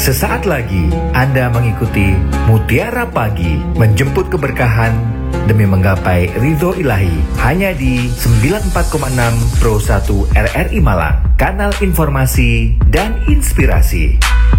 Sesaat lagi Anda mengikuti Mutiara Pagi, menjemput keberkahan demi menggapai ridho ilahi, hanya di 94,6 Pro 1 RRI Malang, kanal informasi dan inspirasi.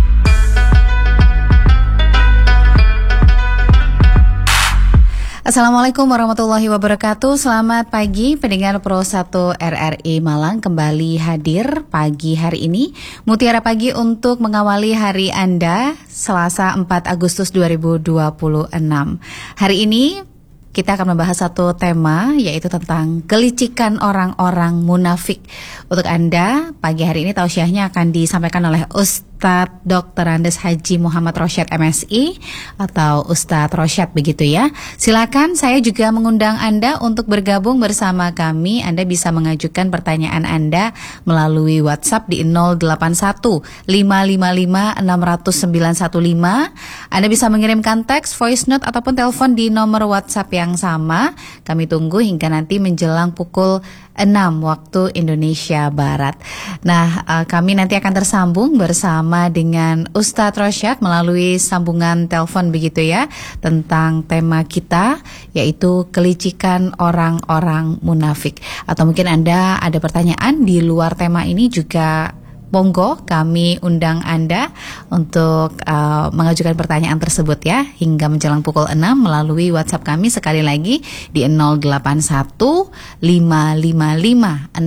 Assalamualaikum warahmatullahi wabarakatuh. Selamat pagi pendengar Pro 1 RRI Malang, kembali hadir pagi hari ini Mutiara Pagi untuk mengawali hari Anda Selasa 4 Agustus 2026. Hari ini kita akan membahas satu tema, yaitu tentang kelicikan orang-orang munafik. Untuk Anda, pagi hari ini tausiahnya akan disampaikan oleh Ustadz Dr. Andes Haji Muhammad Rosyad MSI atau Ustadz Rosyad, begitu ya. Silakan, saya juga mengundang Anda untuk bergabung bersama kami. Anda bisa mengajukan pertanyaan Anda melalui WhatsApp di 081 555 600 915. Anda bisa mengirimkan teks, voice note ataupun telepon di nomor WhatsApp yang sama. Kami tunggu hingga nanti menjelang pukul 6 waktu Indonesia Barat. Nah, kami nanti akan tersambung bersama dengan Ustadz Rosyad melalui sambungan telepon, begitu ya, tentang tema kita, yaitu kelicikan orang-orang munafik. Atau mungkin Anda ada pertanyaan di luar tema ini juga, monggo kami undang Anda untuk mengajukan pertanyaan tersebut ya, hingga menjelang pukul 6 melalui WhatsApp kami, sekali lagi di 081 555 600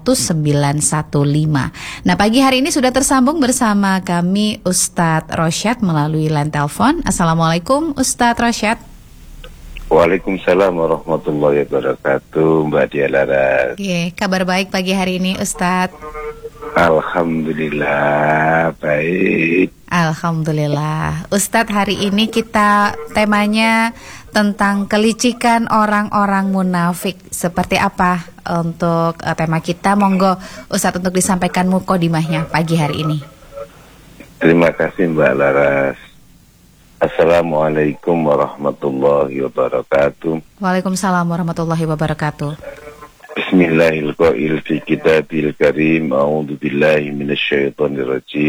915. Nah, pagi hari ini sudah tersambung bersama kami Ustadz Rosyad melalui line telepon. Assalamualaikum Ustadz Rosyad. Waalaikumsalam warahmatullahi wabarakatuh, Mbak Dia Laras. Kabar baik pagi hari ini Ustadz? Alhamdulillah baik. Alhamdulillah. Ustadz, hari ini kita temanya tentang kelicikan orang-orang munafik. Seperti apa untuk tema kita? Monggo Ustadz untuk disampaikan mukodimahnya pagi hari ini. Terima kasih Mbak Laras. Assalamualaikum warahmatullahi wabarakatuh. Waalaikumsalam warahmatullahi wabarakatuh. Bismillahirrahmanirrahim. Fi kitabil karim. A'udzu billahi minasyaitonir rajim.